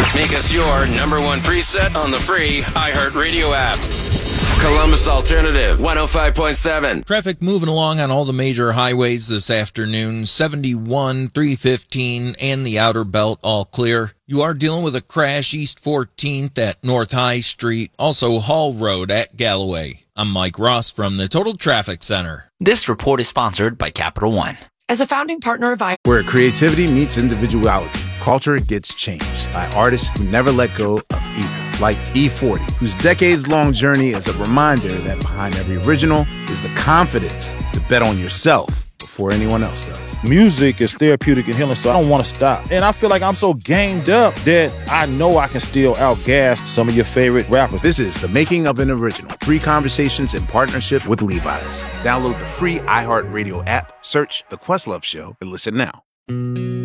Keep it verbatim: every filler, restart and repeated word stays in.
Make us your number one preset on the free iHeartRadio app. Columbus Alternative one oh five point seven. Traffic moving along on all the major highways this afternoon. seventy-one, three fifteen, and the Outer Belt all clear. You are dealing with a crash East fourteenth at North High Street, also Hall Road at Galloway. I'm Mike Ross from the Total Traffic Center. This report is sponsored by Capital One. As a founding partner of I... Where creativity meets individuality, culture gets changed by artists who never let go of either. Like E forty, whose decades-long journey is a reminder that behind every original is the confidence to bet on yourself before anyone else does. Music is therapeutic and healing, so I don't want to stop. And I feel like I'm so gamed up that I know I can still outgas some of your favorite rappers. This is The Making of an Original. Free conversations in partnership with Levi's. Download the free iHeartRadio app, search The Questlove Show, and listen now.